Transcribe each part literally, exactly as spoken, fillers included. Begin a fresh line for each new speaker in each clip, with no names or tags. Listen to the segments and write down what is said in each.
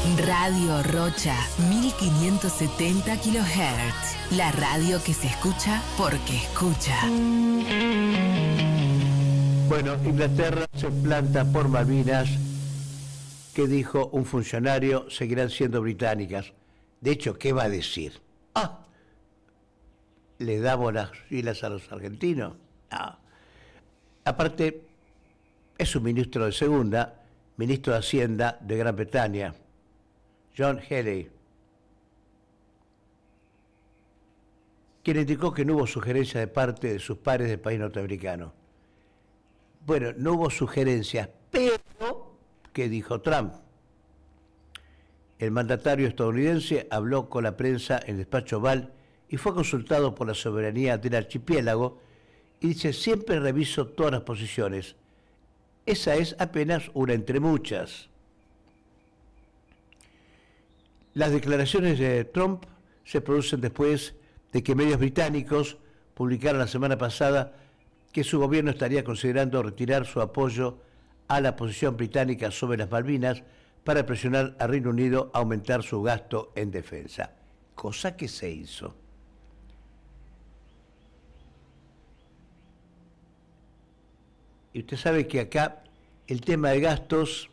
Radio Rocha, mil quinientos setenta kilohertz. La radio que se escucha porque escucha.
Bueno, Inglaterra se planta por Malvinas, que dijo un funcionario, seguirán siendo británicas. De hecho, ¿qué va a decir? Ah, ¿le damos las islas a los argentinos? No. Aparte, es un ministro de segunda, ministro de Hacienda de Gran Bretaña, John Healey, quien indicó que no hubo sugerencias de parte de sus pares del país norteamericano. Bueno, no hubo sugerencias, pero, ¿qué dijo Trump? El mandatario estadounidense habló con la prensa en el despacho Oval y fue consultado por la soberanía del archipiélago y dice, siempre reviso todas las posiciones. Esa es apenas una entre muchas. Las declaraciones de Trump se producen después de que medios británicos publicaron la semana pasada que su gobierno estaría considerando retirar su apoyo a la posición británica sobre las Malvinas para presionar al Reino Unido a aumentar su gasto en defensa, cosa que se hizo. Y usted sabe que acá el tema de gastos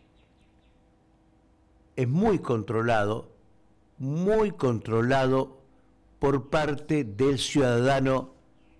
es muy controlado, muy controlado por parte del ciudadano